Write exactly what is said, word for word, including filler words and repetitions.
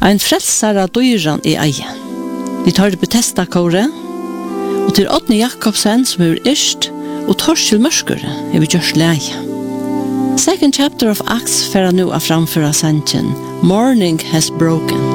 Ein frelsare dyran i eie. Vi tar det Bethesda kåre, og til Åtne Jakobsen som er yrst, og Torskjell Mørskere er vi gjørst leie. Second chapter of Acts færa nu av framføra sanchen, Morning has broken.